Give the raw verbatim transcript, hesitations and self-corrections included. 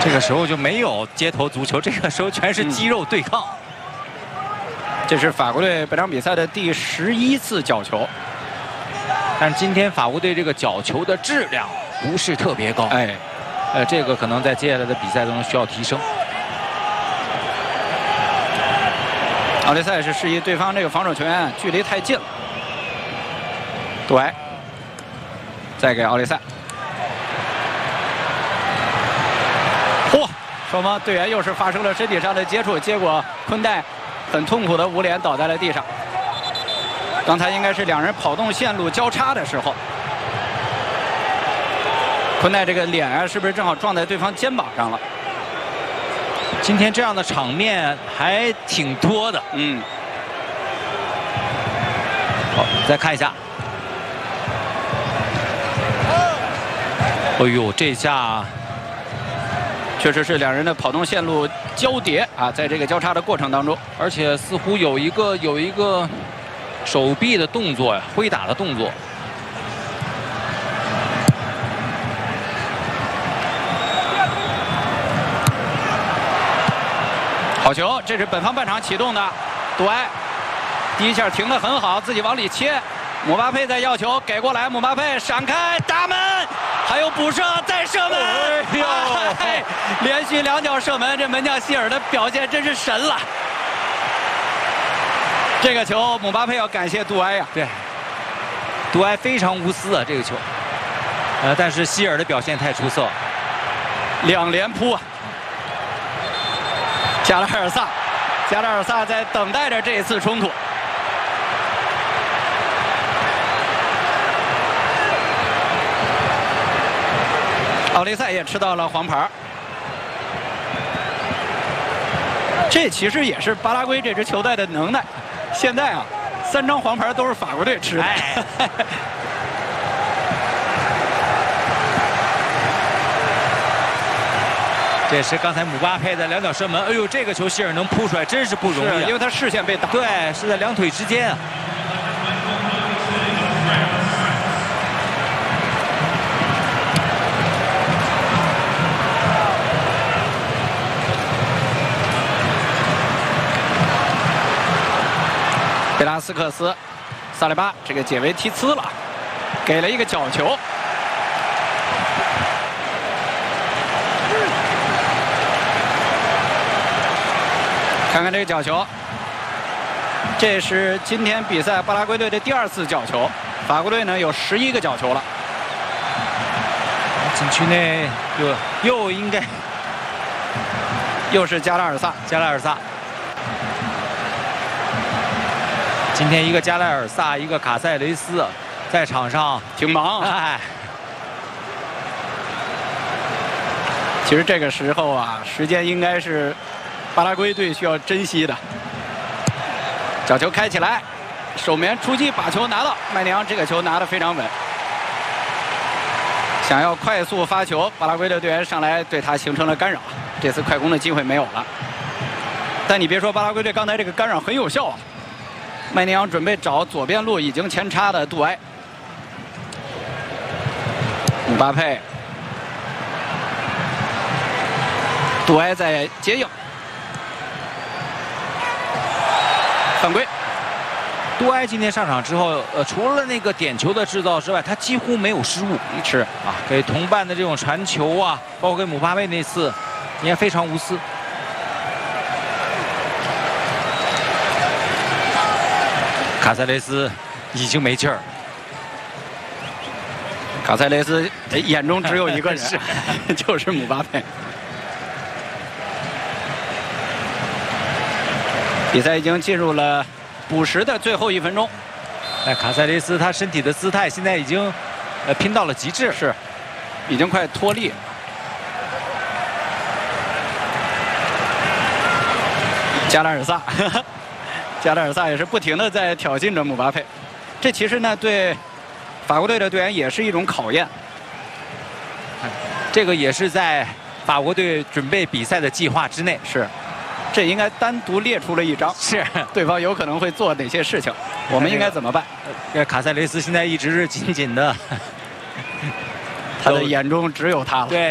这个时候就没有街头足球，这个时候全是肌肉对抗。 嗯、这是法国队本场比赛的第十一次角球， 但是今天法国队这个角球的质量不是特别高。 哎， 呃，这个可能在接下来的比赛中需要提升。 奥利塞是示意对方这个防守球员距离太近了。杜埃，再给奥利塞。嚯！双方队员又是发生了身体上的接触，结果昆代很痛苦的捂脸倒在了地上。刚才应该是两人跑动线路交叉的时候，昆代这个脸啊，是不是正好撞在对方肩膀上了？ 今天这样的场面还挺多的。 嗯。 好，再看一下。哎呦，这下确实是两人的跑动线路交叠啊，在这个交叉的过程当中， 而且似乎有一个有一个手臂的动作呀，挥打的动作。 好球！这是本方半场启动的，杜埃第一下停得很好，自己往里切。姆巴佩在要球，给过来，姆巴佩闪开打门，还有补射再射门，哎呦！哎、连续两脚射门，这门将希尔的表现真是神了。这个球姆巴佩要感谢杜埃呀、啊， 对，杜埃非常无私啊，这个球。呃，但是希尔的表现太出色， 两连扑啊！加拉尔萨，加拉尔萨在等待着这一次冲突。奥利塞也吃到了黄牌，这其实也是巴拉圭这支球队的能耐。现在啊，三张黄牌都是法国队吃的。哎这是刚才姆巴佩的两脚射门，哎呦，这个球希尔能扑出来，真是不容易、啊， 因为他视线被挡。 对，是在两腿之间啊。 贝拉斯克斯，萨利巴这个解围踢呲了，给了一个角球。看看这个角球，这是今天比赛巴拉圭队的第二次角球，法国队呢有十一个角球了。 禁区内又又应该又是加拉尔萨， 加拉尔萨。今天一个加拉尔萨，一个卡塞雷斯，在场上挺忙。哎，其实这个时候啊，时间应该是巴拉圭队需要珍惜的。角球开起来，守门员出击把球拿到，麦尼昂这个球拿得非常稳。想要快速发球，巴拉圭的队员上来对他形成了干扰，这次快攻的机会没有了。但你别说，巴拉圭队刚才这个干扰很有效啊。麦尼昂准备找左边路已经前插的杜埃，姆巴佩，杜埃在接应，犯规。 杜埃今天上场之后，呃，除了那个点球的制造之外，他几乎没有失误。 是啊，给同伴的这种传球啊，包括给姆巴佩那次，也非常无私。卡塞雷斯已经没劲儿， 卡塞雷斯眼中只有一个人，是就是姆巴佩。比赛已经进入了补时的最后一分钟。 哎，卡塞雷斯他身体的姿态现在已经呃拼到了极致， 是已经快脱力。加拉尔萨。加拉尔萨也是不停地在挑衅着姆巴佩，这其实呢对法国队的队员也是一种考验。 这个也是在法国队准备比赛的计划之内。 是，这应该单独列出了一张， 是对方有可能会做哪些事情，我们应该怎么办？ 这卡塞雷斯现在一直是紧紧的， 他的眼中只有他了。 对。